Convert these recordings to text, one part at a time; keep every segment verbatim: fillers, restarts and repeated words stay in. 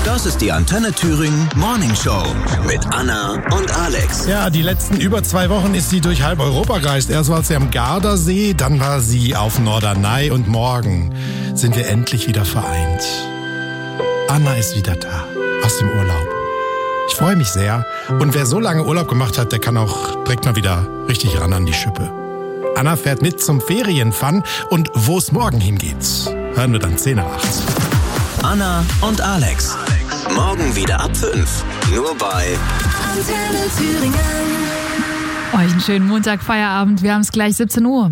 Das ist die Antenne Thüringen Morning Show mit Anna und Alex. Ja, die letzten über zwei Wochen ist sie durch halb Europa gereist. Erst war sie am Gardasee, dann war sie auf Norderney und morgen sind wir endlich wieder vereint. Anna ist wieder da, aus dem Urlaub. Ich freue mich sehr. Und wer so lange Urlaub gemacht hat, der kann auch direkt mal wieder richtig ran an die Schippe. Anna fährt mit zum Ferienfun und wo es morgen hingeht, hören wir dann zehn nach acht. Anna und Alex. Morgen wieder ab fünf. Nur bei Antenne Thüringen. Euch einen schönen Montag, Feierabend. Wir haben es gleich siebzehn Uhr.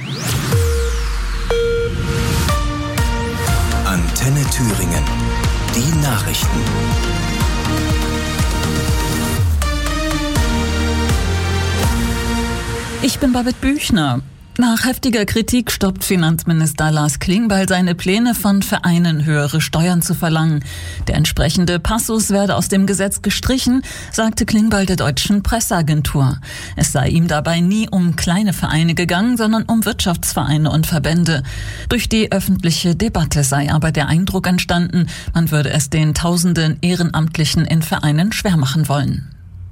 Antenne Thüringen. Die Nachrichten. Ich bin Babette Büchner. Nach heftiger Kritik stoppt Finanzminister Lars Klingbeil seine Pläne, von Vereinen höhere Steuern zu verlangen. Der entsprechende Passus werde aus dem Gesetz gestrichen, sagte Klingbeil der deutschen Presseagentur. Es sei ihm dabei nie um kleine Vereine gegangen, sondern um Wirtschaftsvereine und Verbände. Durch die öffentliche Debatte sei aber der Eindruck entstanden, man würde es den tausenden Ehrenamtlichen in Vereinen schwer machen wollen.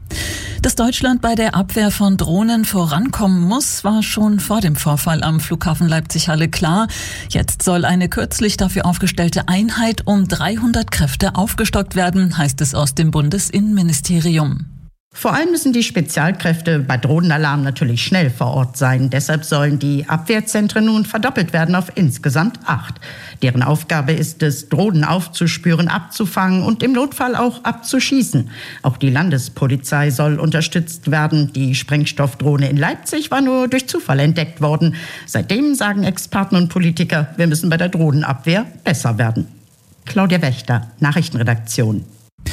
Dass Deutschland bei der Abwehr von Drohnen vorankommen muss, war schon vor dem Vorfall am Flughafen Leipzig-Halle klar. Jetzt soll eine kürzlich dafür aufgestellte Einheit um dreihundert Kräfte aufgestockt werden, heißt es aus dem Bundesinnenministerium. Vor allem müssen die Spezialkräfte bei Drohnenalarm natürlich schnell vor Ort sein. Deshalb sollen die Abwehrzentren nun verdoppelt werden auf insgesamt acht. Deren Aufgabe ist es, Drohnen aufzuspüren, abzufangen und im Notfall auch abzuschießen. Auch die Landespolizei soll unterstützt werden. Die Sprengstoffdrohne in Leipzig war nur durch Zufall entdeckt worden. Seitdem sagen Experten und Politiker, wir müssen bei der Drohnenabwehr besser werden. Claudia Wächter, Nachrichtenredaktion.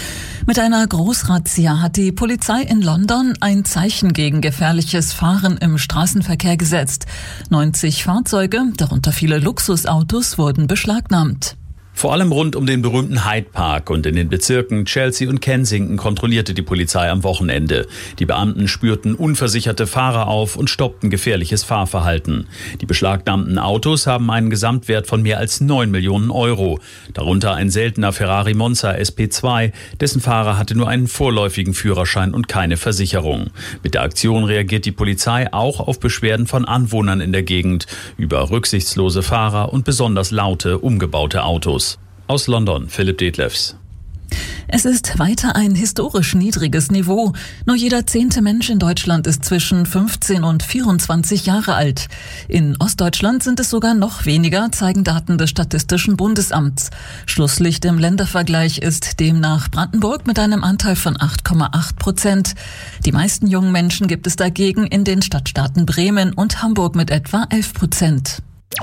Mit einer Großrazzia hat die Polizei in London ein Zeichen gegen gefährliches Fahren im Straßenverkehr gesetzt. neunzig Fahrzeuge, darunter viele Luxusautos, wurden beschlagnahmt. Vor allem rund um den berühmten Hyde Park und in den Bezirken Chelsea und Kensington kontrollierte die Polizei am Wochenende. Die Beamten spürten unversicherte Fahrer auf und stoppten gefährliches Fahrverhalten. Die beschlagnahmten Autos haben einen Gesamtwert von mehr als neun Millionen Euro. Darunter ein seltener Ferrari Monza S P zwei, dessen Fahrer hatte nur einen vorläufigen Führerschein und keine Versicherung. Mit der Aktion reagiert die Polizei auch auf Beschwerden von Anwohnern in der Gegend über rücksichtslose Fahrer und besonders laute, umgebaute Autos. Aus London, Philipp Detlefs. Es ist weiter ein historisch niedriges Niveau. Nur jeder zehnte Mensch in Deutschland ist zwischen fünfzehn und vierundzwanzig Jahre alt. In Ostdeutschland sind es sogar noch weniger, zeigen Daten des Statistischen Bundesamts. Schlusslicht im Ländervergleich ist demnach Brandenburg mit einem Anteil von acht Komma acht Prozent. Die meisten jungen Menschen gibt es dagegen in den Stadtstaaten Bremen und Hamburg mit etwa elf Prozent.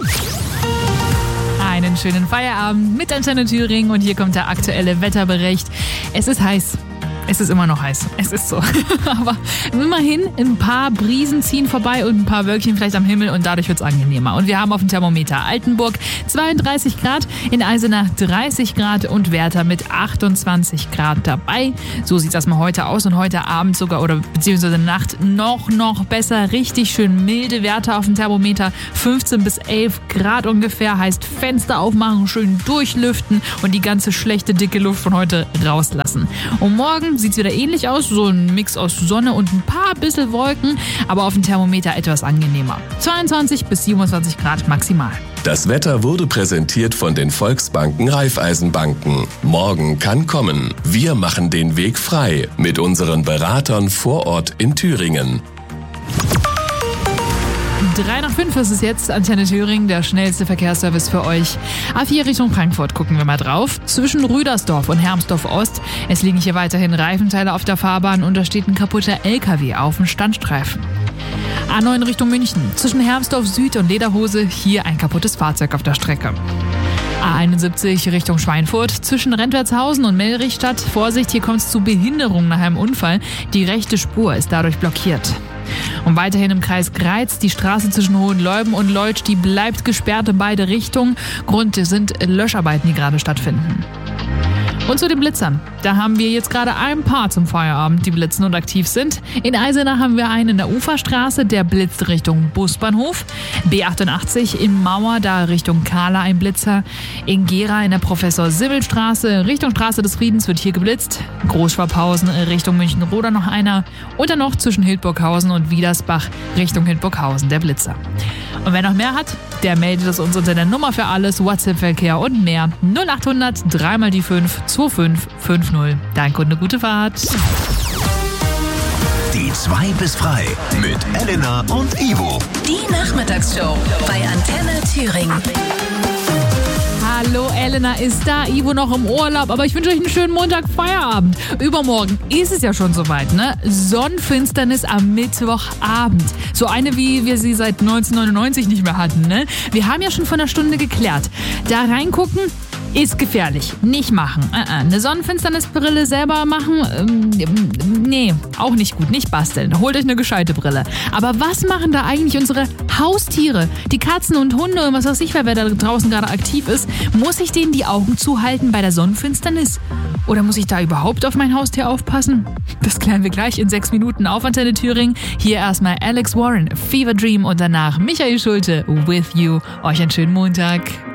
Einen schönen Feierabend mit Antenne Thüringen und hier kommt der aktuelle Wetterbericht. Es ist heiß. Es ist immer noch heiß. Es ist so. Aber immerhin, ein paar Brisen ziehen vorbei und ein paar Wölkchen vielleicht am Himmel und dadurch wird es angenehmer. Und wir haben auf dem Thermometer Altenburg zweiunddreißig Grad, in Eisenach dreißig Grad und Werther mit achtundzwanzig Grad dabei. So sieht das mal heute aus und heute Abend sogar oder beziehungsweise Nacht noch, noch besser. Richtig schön milde Werte auf dem Thermometer. fünfzehn bis elf Grad ungefähr. Heißt Fenster aufmachen, schön durchlüften und die ganze schlechte, dicke Luft von heute rauslassen. Und morgen sieht es wieder ähnlich aus, so ein Mix aus Sonne und ein paar bisschen Wolken, aber auf dem Thermometer etwas angenehmer. zweiundzwanzig bis siebenundzwanzig Grad maximal. Das Wetter wurde präsentiert von den Volksbanken Raiffeisenbanken. Morgen kann kommen. Wir machen den Weg frei mit unseren Beratern vor Ort in Thüringen. drei nach fünf ist es jetzt, Antenne Thüringen, der schnellste Verkehrsservice für euch. A vier Richtung Frankfurt gucken wir mal drauf. Zwischen Rüdersdorf und Hermsdorf Ost. Es liegen hier weiterhin Reifenteile auf der Fahrbahn und da steht ein kaputter L K W auf dem Standstreifen. A neun Richtung München. Zwischen Hermsdorf Süd und Lederhose hier ein kaputtes Fahrzeug auf der Strecke. A einundsiebzig Richtung Schweinfurt. Zwischen Rentwertshausen und Mellrichstadt. Vorsicht, hier kommt es zu Behinderungen nach einem Unfall. Die rechte Spur ist dadurch blockiert. Und weiterhin im Kreis Greiz, die Straße zwischen Hohenleuben und Leutsch, die bleibt gesperrt in beide Richtungen. Grund sind Löscharbeiten, die gerade stattfinden. Und zu den Blitzern. Da haben wir jetzt gerade ein paar zum Feierabend, die blitzen und aktiv sind. In Eisenach haben wir einen in der Uferstraße, der blitzt Richtung Busbahnhof. B achtundachtzig in Mauer, da Richtung Kahla ein Blitzer. In Gera in der Professor-Sibbel-Straße, Richtung Straße des Friedens wird hier geblitzt. Großschwabhausen Richtung München-Roda noch einer. Und dann noch zwischen Hildburghausen und Wiedersbach Richtung Hildburghausen der Blitzer. Und wer noch mehr hat, der meldet es uns unter der Nummer für alles, WhatsApp-Verkehr und mehr. null achthundert drei mal die fünf zwei fünf fünf null. Danke und eine gute Fahrt. Die zwei bis frei mit Elena und Ivo. Die Nachmittagsshow bei Antenne Thüringen. Hallo, Elena ist da, Ivo noch im Urlaub, aber ich wünsche euch einen schönen Montag, Feierabend. Übermorgen ist es ja schon soweit, ne? Sonnenfinsternis am Mittwochabend. So eine, wie wir sie seit neunzehnhundertneunundneunzig nicht mehr hatten, ne? Wir haben ja schon vor einer Stunde geklärt. Da reingucken ist gefährlich. Nicht machen. Äh, äh. Eine Sonnenfinsternisbrille selber machen? Ähm, nee, auch nicht gut. Nicht basteln. Holt euch eine gescheite Brille. Aber was machen da eigentlich unsere Haustiere? Die Katzen und Hunde und was weiß ich, wer da draußen gerade aktiv ist. Muss ich denen die Augen zuhalten bei der Sonnenfinsternis? Oder muss ich da überhaupt auf mein Haustier aufpassen? Das klären wir gleich in sechs Minuten auf Antenne Thüringen. Hier erstmal Alex Warren, Fever Dream und danach Michael Schulte, With You. Euch einen schönen Montag.